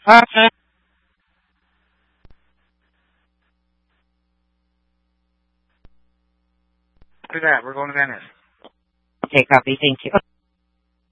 After that, we're going to Venice. Okay, copy. Thank you.